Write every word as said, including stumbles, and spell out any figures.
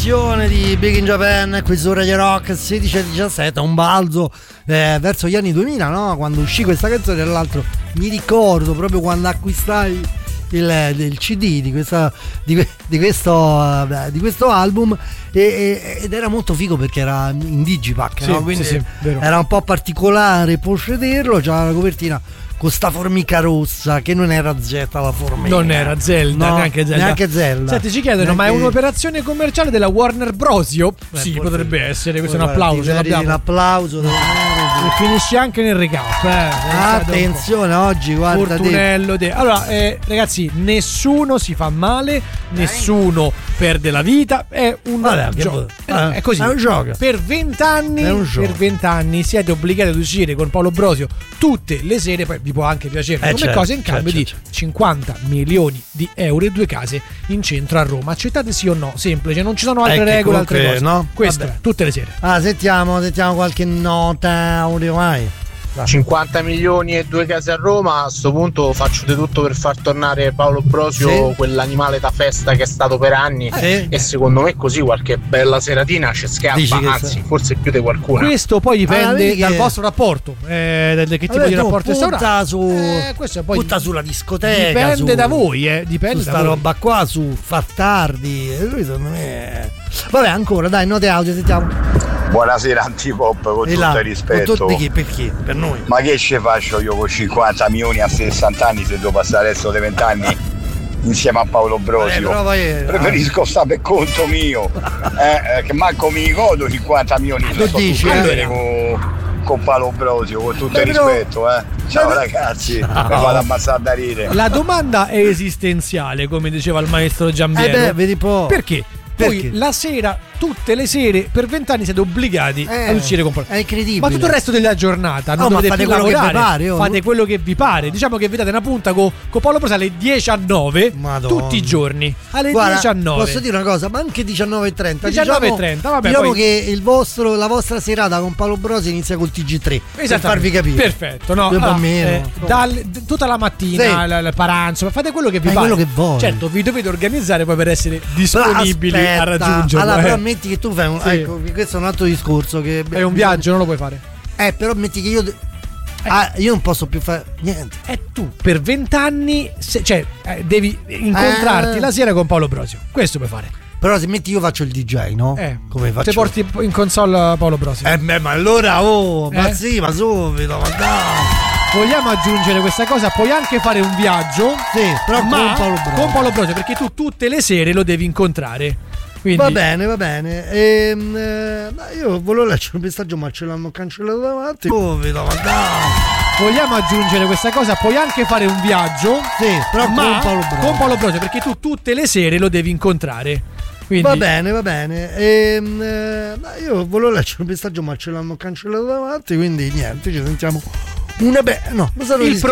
Di Big in Japan qui su Radio Rock sedici e diciassette, un balzo eh, verso gli anni duemila, no? Quando uscì questa canzone, tra l'altro mi ricordo proprio quando acquistai il, il C D di, questa, di, di, questo, di questo album e, e, ed era molto figo perché era in digipack, sì, no? Quindi sì, sì, era un po' particolare possederlo, c'era la copertina con sta formica rossa che non era Zeta la formica, non era Zelda, no, neanche Zelda. neanche Zelda. Senti, ci chiedono, neanche... ma è un'operazione commerciale della Warner Brosio? Beh, sì, forse... potrebbe essere, questo è un guarda, applauso, ce l'abbiamo. Un applauso. E finisce anche nel recap, eh. Attenzione oggi, guarda. Fortunello de... Allora, eh, ragazzi, nessuno si fa male, nessuno perde la vita, è un Vabbè, gioco. Che... Eh, è così. È un gioco. Per vent'anni, per vent'anni siete obbligati ad uscire con Paolo Brosio tutte le sere, poi vi può anche piacere eh come certo, cosa, in cambio certo, di certo. cinquanta milioni di euro e due case in centro a Roma. Accettate sì o no? Semplice, non ci sono altre eh, regole, comunque, altre cose. No? Questo Vabbè. tutte le sere. Ah, sentiamo, sentiamo qualche nota audio, vai. cinquanta milioni e due case a Roma. A sto punto faccio di tutto per far tornare Paolo Brosio, sì. quell'animale da festa che è stato per anni, sì. e secondo me così qualche bella seratina ci scappa, anzi sa. forse più di qualcuno. Questo poi dipende allora, dal che... vostro rapporto, eh, da che tipo allora, di rapporto punta su, eh, questo poi punta sulla discoteca, dipende su, da voi, eh, dipende su da sta voi. roba qua, su far tardi, e lui secondo me vabbè, ancora dai, note audio, sentiamo. Buonasera Antipop, con e tutto là, il rispetto. con tutti, per chi? Per noi. Ma che ce faccio io con cinquanta milioni a sessanta anni se devo passare il resto dei venti anni insieme a Paolo Brosio? Eh, preferisco stare per conto mio, eh, che manco mi godo cinquanta milioni se sto dici, tutte le eh? sere con, con Paolo Brosio, con tutto Beh, il però... rispetto, eh. Ciao Beh, ragazzi, ciao. Mi vado a ammazzare da ridere. La domanda è esistenziale, come diceva il maestro Giambiero. Eh beh, vedi po'. Perché? Perché? Poi la sera, tutte le sere, per vent'anni siete obbligati eh, ad uscire con Paolo. È incredibile. Ma tutto il resto della giornata non oh, dovete ma fate più quello lavorare. che vi pare, oh. Fate quello che vi pare. Diciamo che vi date una punta con co Paolo Brosio alle dieci a nove, Madonna. tutti i giorni. Alle Guarda, dieci a nove. posso dire una cosa, ma anche diciannove e trenta. diciannove e diciamo, trenta, vabbè, diciamo poi... che il vostro, la vostra serata con Paolo Brosio inizia col T G tre. Per farvi capire. Perfetto, no? Più o Allora, meno. eh, dal, d- tutta la mattina, sì. l- il paranzo, fate quello che vi Fai pare. quello che vuoi. Certo, vi dovete organizzare poi per essere disponibili aspetta, a raggiungerlo. Allora, eh. però metti che tu fai un. Sì. Ecco, questo è un altro discorso. Che È un viaggio, non lo puoi fare. Eh, però metti che io. Eh. Ah, io non posso più fare niente. E tu per vent'anni, se, cioè, eh, devi incontrarti Eh. la sera con Paolo Brosio. Questo puoi fare. Però se metti io faccio il D J, no? Eh. Come faccio? Se porti in console Paolo Brosio. Eh, beh, ma allora, oh, Eh. ma sì, ma subito, ma dai. Vogliamo aggiungere questa cosa, puoi anche fare un viaggio, sì, però ma con Paolo Brosio. con Paolo Brosio, perché tu tutte le sere lo devi incontrare. Quindi... Va bene, va bene. Ehm, eh, io volevo leggere un messaggio, ma ce l'hanno cancellato davanti. Subito, ma dai. Vogliamo aggiungere questa cosa, puoi anche fare un viaggio, sì, però ma con Paolo Brosio. con Paolo Brosio, perché tu tutte le sere lo devi incontrare. Quindi... Va bene, va bene. Ehm, eh, io volevo leggere un messaggio, ma ce l'hanno cancellato davanti, quindi niente, ci sentiamo una be- no, lo so, il